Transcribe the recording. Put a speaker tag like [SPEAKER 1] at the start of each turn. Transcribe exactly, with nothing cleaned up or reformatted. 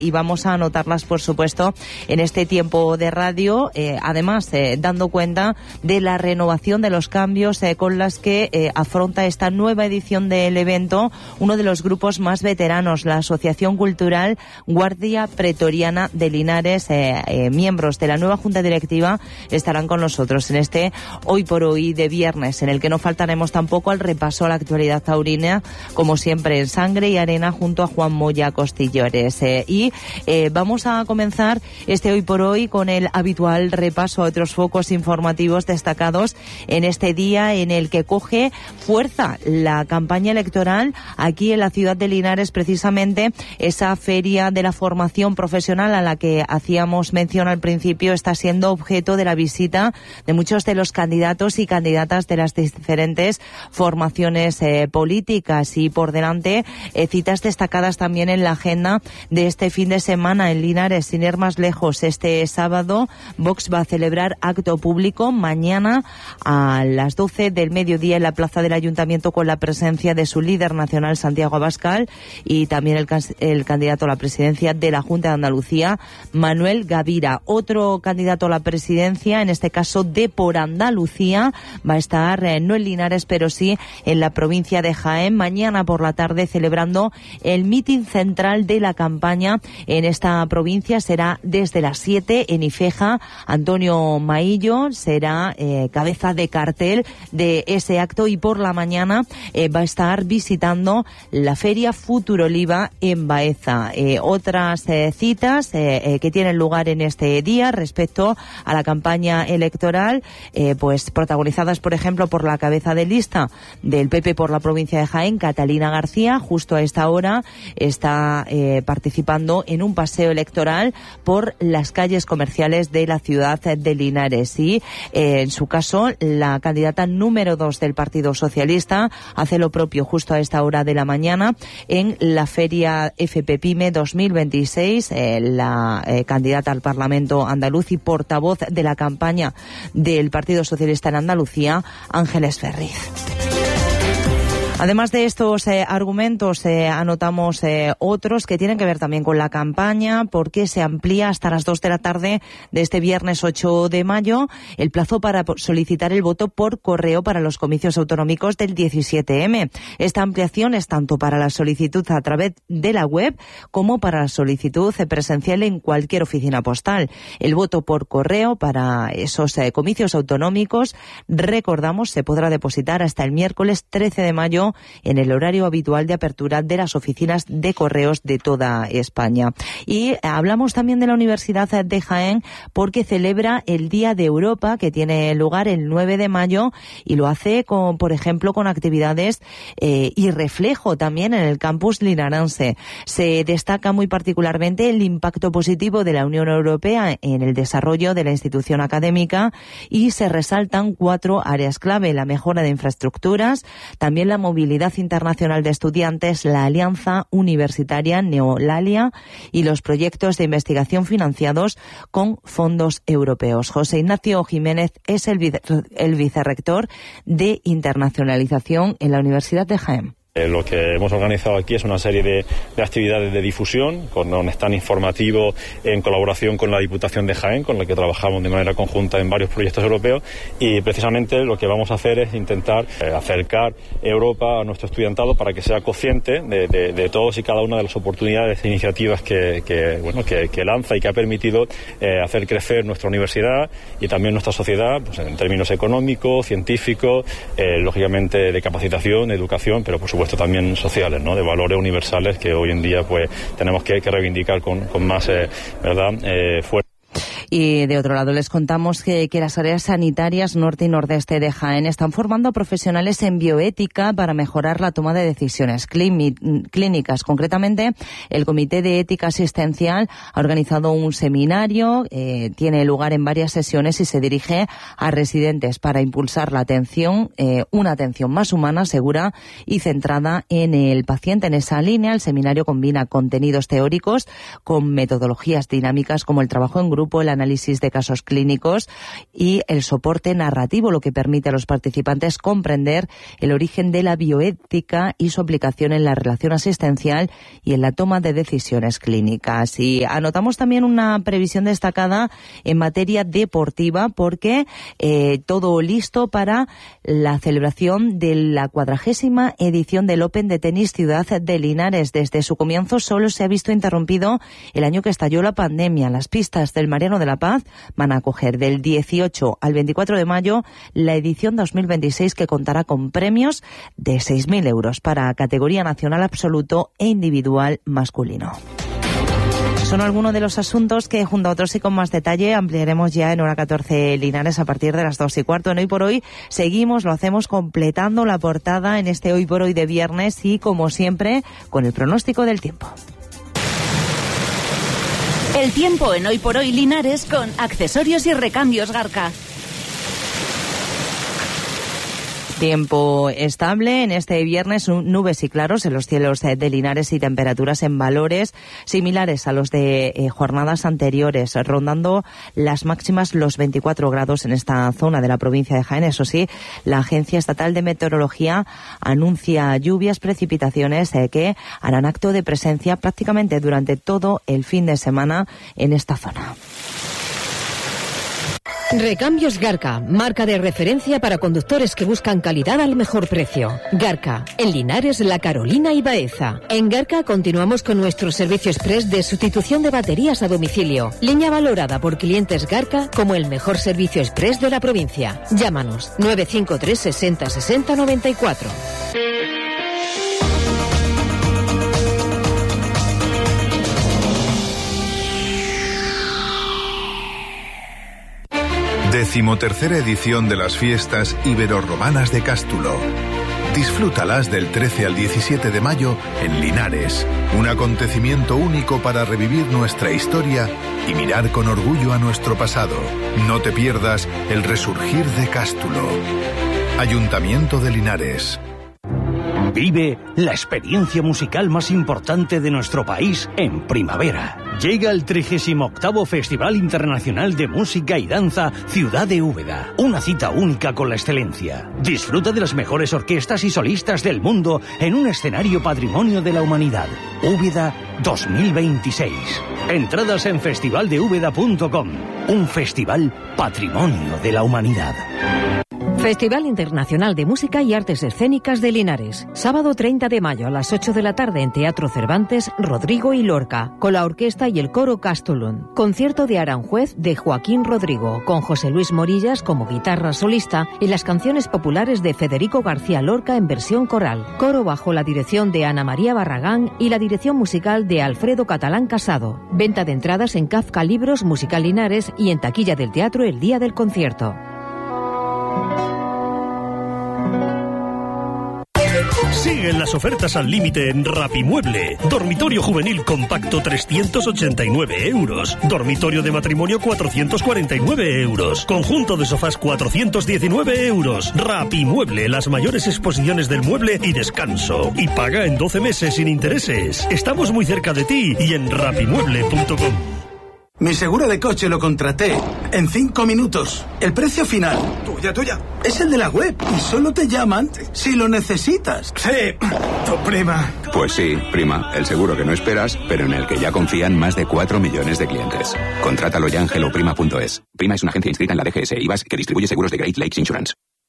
[SPEAKER 1] y vamos a anotarlas, por supuesto, en este tiempo de radio, eh, además eh, dando cuenta de la renovación de los cambios eh, con las que eh, afronta esta nueva edición del evento uno de los grupos más veteranos, la Asociación Cultural Guardia Pretoriana de Linares. Eh, eh, miembros de la nueva Junta Directiva estarán con nosotros en este Hoy por Hoy de viernes, en el que no faltaremos tampoco al repaso a la actualidad taurina, como siempre en Sangre y Arena, junto a Juan Moya Costillores. Eh, y eh, vamos a comenzar este Hoy por Hoy con el habitual repaso a otros focos informativos destacados en este día en el que coge fuerza la campaña electoral aquí en la ciudad de Linares, precisamente esa feria de la formación profesional a la que hacíamos mención al principio está siendo objeto de la visita de muchos de los candidatos y candidatas de las diferentes formaciones eh, políticas, y por delante eh, citas destacadas también en la agenda de este fin de semana en Linares. Sin ir más lejos, este sábado Vox va a celebrar acto público mañana a las doce del mediodía en la plaza del Ayuntamiento, con la presencia de su líder nacional Santiago Abascal y también el, el candidato a la presidencia de la Junta de Andalucía, Manuel Gavira. Otro candidato a la presidencia, en este caso de por Andalucía, va a estar eh, no en Linares pero sí en la provincia de Jaén, mañana por la tarde celebrando el mitin central de la campaña en esta provincia. Será desde las siete en Ifeja. Antonio Maillo será eh, cabeza de cartel de ese acto, y por la mañana eh, va a estar visitando la Feria Futuroliva en Baeza. Eh, otras eh, citas eh, eh, que tienen lugar en este día respecto a la campaña electoral, eh, pues protagonizadas, por ejemplo, por la cabeza de lista del P P por la provincia de Jaén, Catalina García. Justo a esta hora está eh, participando en un paseo electoral por las calles comerciales de la ciudad de Linares, y eh, en su caso la candidata número dos del Partido Socialista hace lo propio justo a esta hora de la mañana en la Feria F P Pyme dos mil veintiséis. Eh, la eh, candidata al Parlamento andaluz y portavoz de la campaña del Partido Socialista en Andalucía, Ángeles Ferriz. Además de estos eh, argumentos, eh, anotamos eh, otros que tienen que ver también con la campaña, porque se amplía hasta las dos de la tarde de este viernes ocho de mayo el plazo para solicitar el voto por correo para los comicios autonómicos del diecisiete eme. Esta ampliación es tanto para la solicitud a través de la web como para la solicitud presencial en cualquier oficina postal. El voto por correo para esos eh, comicios autonómicos, recordamos, se podrá depositar hasta el miércoles trece de mayo en el horario habitual de apertura de las oficinas de correos de toda España. Y hablamos también de la Universidad de Jaén, porque celebra el Día de Europa, que tiene lugar el nueve de mayo, y lo hace con, por ejemplo, con actividades eh, y reflejo también en el campus linarense. Se destaca muy particularmente el impacto positivo de la Unión Europea en el desarrollo de la institución académica, y se resaltan cuatro áreas clave: la mejora de infraestructuras, también la movilidad internacional de estudiantes, la alianza universitaria Neolalia y los proyectos de investigación financiados con fondos europeos. José Ignacio Jiménez es el, vice, el vicerrector de internacionalización en la Universidad de Jaén.
[SPEAKER 2] Eh, lo que hemos organizado aquí es una serie de, de actividades de difusión, con un stand informativo en colaboración con la Diputación de Jaén, con la que trabajamos de manera conjunta en varios proyectos europeos, y precisamente lo que vamos a hacer es intentar eh, acercar Europa a nuestro estudiantado para que sea consciente de, de, de todos y cada una de las oportunidades e iniciativas que, que, bueno, que, que lanza y que ha permitido eh, hacer crecer nuestra universidad y también nuestra sociedad, pues, en términos económicos, científicos, eh, lógicamente de capacitación, de educación, pero por supuesto también sociales, ¿no? De valores universales que hoy en día pues tenemos que, que reivindicar con, con más eh, verdad eh, fuerza.
[SPEAKER 1] Y de otro lado les contamos que, que las áreas sanitarias norte y nordeste de Jaén están formando a profesionales en bioética para mejorar la toma de decisiones clínicas. Concretamente, el Comité de Ética Asistencial ha organizado un seminario, eh, tiene lugar en varias sesiones y se dirige a residentes para impulsar la atención, eh, una atención más humana, segura y centrada en el paciente. En esa línea, el seminario combina contenidos teóricos con metodologías dinámicas como el trabajo en grupo, el análisis de casos clínicos y el soporte narrativo, lo que permite a los participantes comprender el origen de la bioética y su aplicación en la relación asistencial y en la toma de decisiones clínicas. Y anotamos también una previsión destacada en materia deportiva porque eh, todo listo para la celebración de la cuadragésima edición del Open de Tenis Ciudad de Linares. Desde su comienzo solo se ha visto interrumpido el año que estalló la pandemia. Las pistas del Mariano de la Paz van a acoger del dieciocho al veinticuatro de mayo la edición dos mil veintiséis, que contará con premios de seis mil euros para categoría nacional absoluto e individual masculino. Son algunos de los asuntos que, junto a otros y con más detalle, ampliaremos ya en Hora catorce Linares a partir de las dos y cuarto. En Hoy por Hoy seguimos, lo hacemos completando la portada en este Hoy por Hoy de viernes y, como siempre, con el pronóstico del tiempo.
[SPEAKER 3] El tiempo en Hoy por Hoy Linares con Accesorios y Recambios Garca.
[SPEAKER 1] Tiempo estable en este viernes, nubes y claros en los cielos de Linares y temperaturas en valores similares a los de eh, jornadas anteriores, rondando las máximas los veinticuatro grados en esta zona de la provincia de Jaén. Eso sí, la Agencia Estatal de Meteorología anuncia lluvias, precipitaciones eh, que harán acto de presencia prácticamente durante todo el fin de semana en esta zona.
[SPEAKER 4] Recambios Garca, marca de referencia para conductores que buscan calidad al mejor precio. Garca, en Linares, La Carolina y Baeza. En Garca continuamos con nuestro servicio express de sustitución de baterías a domicilio. Línea valorada por clientes Garca como el mejor servicio express de la provincia. Llámanos nueve cinco tres sesenta sesenta noventa y cuatro.
[SPEAKER 5] Decimotercera edición de las fiestas ibero-romanas de Cástulo. Disfrútalas del trece al diecisiete de mayo en Linares. Un acontecimiento único para revivir nuestra historia y mirar con orgullo a nuestro pasado. No te pierdas el resurgir de Cástulo. Ayuntamiento de Linares.
[SPEAKER 6] Vive la experiencia musical más importante de nuestro país en primavera. Llega el trigésimo octavo Festival Internacional de Música y Danza Ciudad de Úbeda. Una cita única con la excelencia. Disfruta de las mejores orquestas y solistas del mundo en un escenario patrimonio de la humanidad. Úbeda dos mil veintiséis. Entradas en festival de úbeda punto com. Un festival patrimonio de la humanidad.
[SPEAKER 4] Festival Internacional de Música y Artes Escénicas de Linares. Sábado treinta de mayo a las ocho de la tarde en Teatro Cervantes, Rodrigo y Lorca, con la orquesta y el coro Castulun. Concierto de Aranjuez de Joaquín Rodrigo, con José Luis Morillas como guitarra solista y las canciones populares de Federico García Lorca en versión coral. Coro bajo la dirección de Ana María Barragán y la dirección musical de Alfredo Catalán Casado. Venta de entradas en Kafka Libros Musical Linares y en taquilla del teatro el día del concierto.
[SPEAKER 7] Siguen las ofertas al límite en Rapimueble. Dormitorio juvenil compacto trescientos ochenta y nueve euros. Dormitorio de matrimonio cuatrocientos cuarenta y nueve euros. Conjunto de sofás cuatrocientos diecinueve euros. Rapimueble, las mayores exposiciones del mueble y descanso. Y paga en doce meses sin intereses. Estamos muy cerca de ti y en rapimueble punto com.
[SPEAKER 8] Mi seguro de coche lo contraté en cinco minutos. El precio final, tuya, tuya, es el de la web y solo te llaman si lo necesitas. Sí, tu prima.
[SPEAKER 9] Pues sí, prima, el seguro que no esperas, pero en el que ya confían más de cuatro millones de clientes. Contrátalo ya en hello prima punto es. Prima es una agencia inscrita en la D G S e I V A S que distribuye seguros de Great Lakes Insurance.